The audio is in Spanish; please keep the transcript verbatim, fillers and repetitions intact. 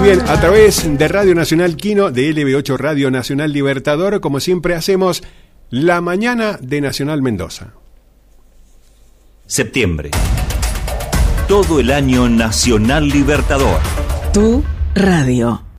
bien, a través de Radio Nacional Quino, de L B ocho Radio Nacional Libertador, como siempre hacemos la mañana de Nacional Mendoza. Septiembre. Todo el año Nacional Libertador. Tu radio.